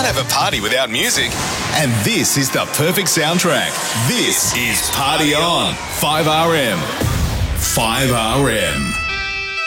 can't have a party without music. And this is the perfect soundtrack. This is Party On. 5RM. 5RM.